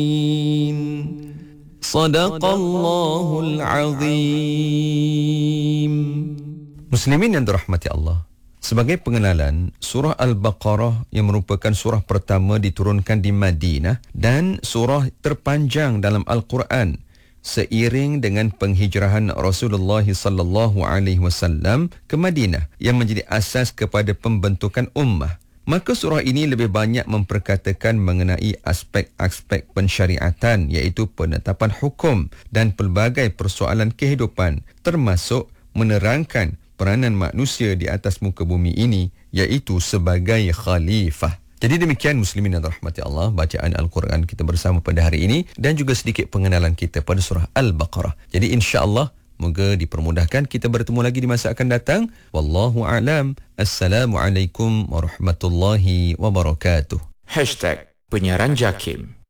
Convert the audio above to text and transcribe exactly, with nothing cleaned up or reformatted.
Sadaqallahul azim. Muslimin yang dirahmati Allah, sebagai pengenalan, surah Al-Baqarah yang merupakan surah pertama diturunkan di Madinah dan surah terpanjang dalam Al-Quran seiring dengan penghijrahan Rasulullah sallallahu alaihi wasallam ke Madinah yang menjadi asas kepada pembentukan ummah. Maka surah ini lebih banyak memperkatakan mengenai aspek-aspek pensyariatan, iaitu penetapan hukum dan pelbagai persoalan kehidupan, termasuk menerangkan peranan manusia di atas muka bumi ini, iaitu sebagai khalifah. Jadi demikian muslimin dan rahmati Allah, bacaan Al-Quran kita bersama pada hari ini dan juga sedikit pengenalan kita pada surah Al-Baqarah. Jadi insya-Allah moga dipermudahkan, kita bertemu lagi di masa akan datang. Wallahu a'lam. Assalamualaikum warahmatullahi wabarakatuh. Hashtag Penyiaran Jakim.